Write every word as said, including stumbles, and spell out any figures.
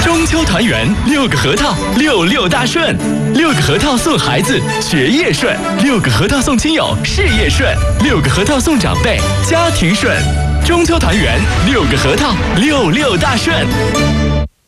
中秋团圆，六个核桃，六六大顺。六个核桃送孩子，学业顺；六个核桃送亲友，事业顺；六个核桃送长辈，家庭顺。中秋团圆，六个核桃，六六大顺。